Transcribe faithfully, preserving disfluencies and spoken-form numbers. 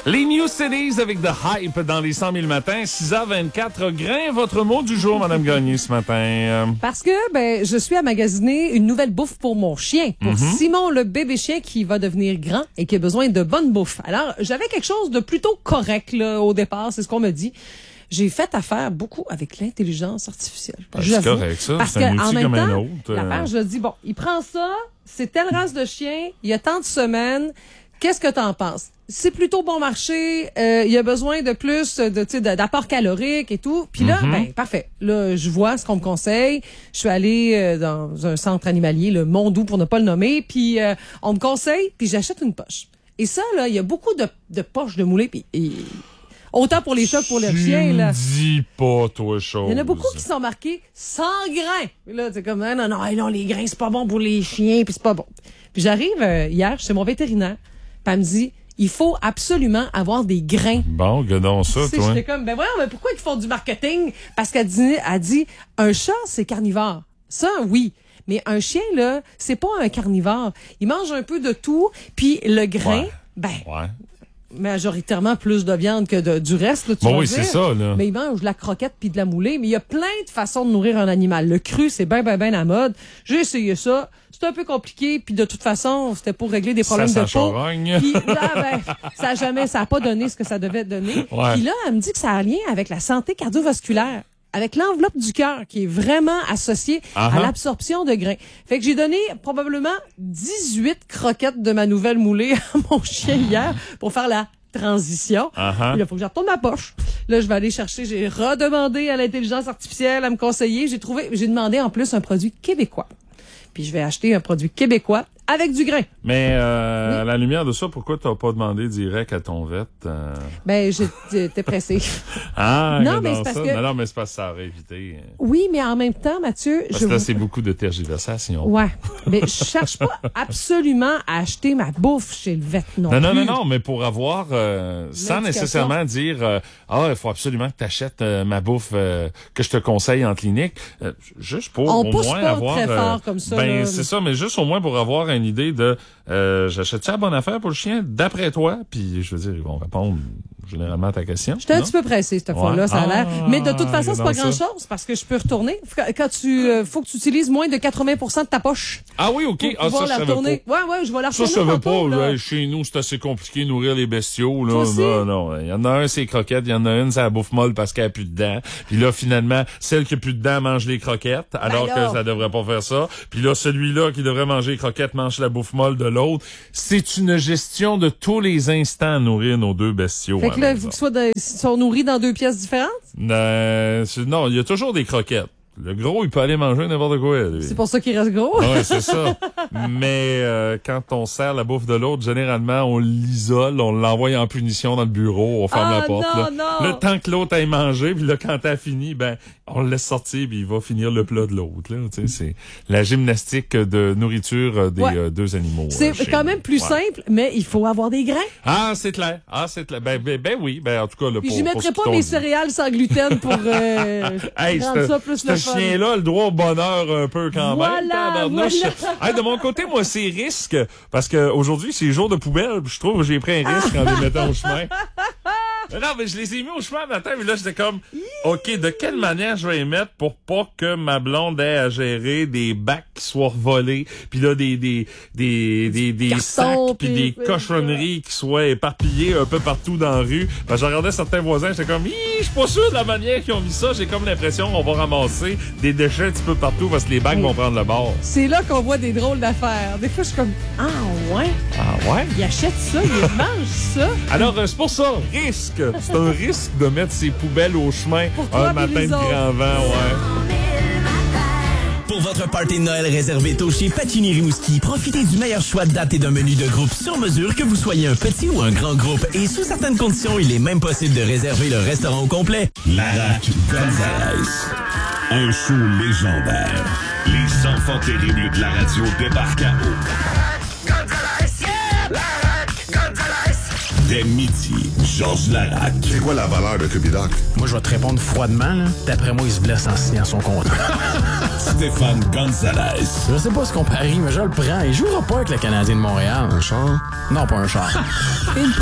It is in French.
Les New Cities avec The Hype dans les cent mille matins, six heures vingt-quatre. Grain, votre mot du jour, Madame Gagné, ce matin. Parce que, ben, je suis à magasiner une nouvelle bouffe pour mon chien, pour mm-hmm. Simon, le bébé chien qui va devenir grand et qui a besoin de bonne bouffe. Alors, j'avais quelque chose de plutôt correct, là, au départ, c'est ce qu'on me dit. J'ai fait affaire beaucoup avec l'intelligence artificielle. Ben, c'est correct, ça. Parce c'est un que, en outil même comme temps, un autre. l'affaire, je dis, bon, il prend ça, c'est telle race de chien, il y a tant de semaines, qu'est-ce que t'en penses? C'est plutôt bon marché, euh, il y a besoin de plus de, tu sais, d'apport calorique et tout. Puis là, mm-hmm. ben, parfait. Là, je vois ce qu'on me conseille. Je suis allée euh, dans un centre animalier, le Mondou pour ne pas le nommer, puis euh, on me conseille, puis j'achète une poche. Et ça, là, il y a beaucoup de, de poches de moulées, puis... Et, autant pour les chats que pour les chiens, là. Dis pas, toi, chose. Il y en a beaucoup qui sont marqués sans grains. Puis là, c'est comme, non, non, non, non, les grains, c'est pas bon pour les chiens, puis c'est pas bon. Puis j'arrive euh, hier chez mon vétérinaire, puis elle me dit, il faut absolument avoir des grains. Bon, gadons ça, t'sais, toi. J'étais comme, ben voyons, mais pourquoi ils font du marketing? Parce qu'elle dit, elle dit, un chat, c'est carnivore. Ça, oui. Mais un chien, là, c'est pas un carnivore. Il mange un peu de tout, puis le grain, ouais. ben... Ouais. majoritairement plus de viande que de, du reste. Là, tu bon, vas oui, dire. c'est ça. Là. Mais ils mangent de la croquette puis de la moulée. Mais il y a plein de façons de nourrir un animal. Le cru, c'est ben, ben, ben à mode. J'ai essayé ça. C'était un peu compliqué. Puis de toute façon, c'était pour régler des problèmes ça, de ça peau. Puis là, ben, ça a jamais, ça a pas donné ce que ça devait donner. Ouais. Puis là, elle me dit que ça a un lien avec la santé cardiovasculaire, avec l'enveloppe du cœur qui est vraiment associée uh-huh. à l'absorption de grains. Fait que j'ai donné probablement dix-huit croquettes de ma nouvelle moulée à mon chien hier pour faire la transition. Uh-huh. Il faut que je retourne ma poche. Là, je vais aller chercher, j'ai redemandé à l'intelligence artificielle à me conseiller. J'ai trouvé, j'ai demandé en plus un produit québécois. Puis je vais acheter un produit québécois avec du grain. Mais euh, oui. à la lumière de ça, pourquoi t'as pas demandé direct à ton vet? Euh... Ben, j'étais pressée. ah, non, mais c'est parce ça. que... Non, non, mais c'est parce que ça aurait évité. Oui, mais en même temps, Mathieu... Parce je que là, vous... c'est beaucoup de tergiversation. Ouais. Mais je cherche pas absolument à acheter ma bouffe chez le vet non, non plus. Non, non, non, mais pour avoir... Euh, sans nécessairement dire euh, « Ah, il faut absolument que tu achètes euh, ma bouffe euh, que je te conseille en clinique. Euh, » Juste pour On au pousse moins pas avoir... très euh, fort comme ça. Ben, là. c'est ça, mais juste au moins pour avoir une idée de... Euh, j'achète ça à bonne affaire pour le chien, d'après toi? Puis, je veux dire, ils vont répondre généralement à ta question. J'étais un petit peu pressée cette ouais. fois-là, ça a l'air. Ah, mais de toute façon, c'est pas grand-chose parce que je peux retourner. Quand tu, euh, faut que tu utilises moins de quatre-vingts pour cent de ta poche. Ah oui, OK. Ah, ça, je savais pas. Ouais, ouais, je vais la retourner. Ça, je savais pas. Là. Là, chez nous, c'est assez compliqué de nourrir les bestiaux. Là. Aussi? Non, non. Il y en a un, c'est les croquettes. Il y en a une, c'est la bouffe molle parce qu'elle a plus de dents. Puis là, finalement, celle qui a plus de dents mange les croquettes, alors ben que ça devrait pas faire ça. Puis là, celui-là qui devrait manger les croquettes mange la bouffe molle de l'autre. C'est une gestion de tous les instants à nourrir nos deux bestiaux. Fait que là, il faut que soit de... sont nourris dans deux pièces différentes? Euh, non, il y a toujours des croquettes. Le gros, il peut aller manger n'importe quoi. Lui. C'est pour ça qu'il reste gros? Oui, c'est ça. Mais euh, quand on sert la bouffe de l'autre, généralement, on l'isole, on l'envoie en punition dans le bureau, on ferme ah, la porte. Non, là. non. Le temps que l'autre aille manger, puis là, quand t'as fini, ben, on le laisse sortir, puis il va finir le plat de l'autre. Là, tu sais, c'est la gymnastique de nourriture des ouais. euh, deux animaux. C'est euh, quand même plus ouais. simple, mais il faut avoir des grains. Ah, c'est clair. Ah, c'est clair. Ben, ben, ben oui. Ben, en tout cas, là, puis pour, j'y mettrais pas mes dit. céréales sans gluten pour euh, hey, rendre ça plus le ce fun. chien-là, le droit au bonheur un peu quand voilà, même. Voilà. Hey, de mon côté, moi, c'est risque. Parce que aujourd'hui, c'est jour de poubelle. Je trouve que j'ai pris un risque en les mettant au chemin. Non, mais je les ai mis au chemin matin, mais là, j'étais comme, OK, de quelle manière je vais les mettre pour pas que ma blonde ait à gérer des bacs qui soient volés, puis là, des, des, des, des, des sacs, puis des cochonneries qui soient éparpillées un peu partout dans la rue. Ben, je regardais certains voisins, j'étais comme, je suis pas sûr de la manière qu'ils ont mis ça. J'ai comme l'impression qu'on va ramasser des déchets un petit peu partout parce que les bacs oui. vont prendre le bord. C'est là qu'on voit des drôles d'affaires. Des fois, je suis comme, ah ouais? Ah ouais? Ils achètent ça, ils mangent ça. Alors, euh, c'est pour ça, risque. C'est un risque de mettre ses poubelles au chemin toi, un matin de grand vent, ouais. Pour votre party de Noël réservé tôt chez Pacini Rimouski, profitez du meilleur choix de date et d'un menu de groupe sur mesure, que vous soyez un petit ou un grand groupe. Et sous certaines conditions, il est même possible de réserver le restaurant au complet. Larac Gonzalez. Un show légendaire. Les enfants terribles de la radio débarquent à eau. Gonzalez, yeah! Larac Gonzalez. Dès midi, Georges Larac. C'est quoi la valeur de Cubidoc? Moi, je vais te répondre froidement, là. D'après moi, il se blesse en signant son contrat. Stéphane Gonzalez. Je sais pas ce qu'on parie, mais je le prends. Il jouera pas avec le Canadien de Montréal. Un char? Non, pas un char. Une